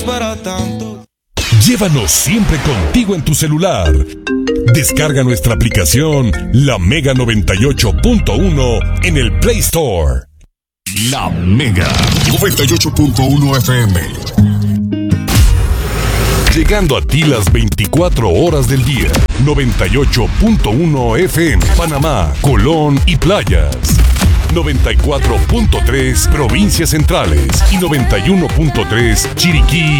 para tanto. Llévanos siempre contigo en tu celular. Descarga nuestra aplicación La Mega 98.1 en el Play Store. La Mega 98.1 FM. Llegando a ti las 24 horas del día. 98.1 FM, Panamá, Colón y playas. 94.3 provincias centrales y 91.3 Chiriquí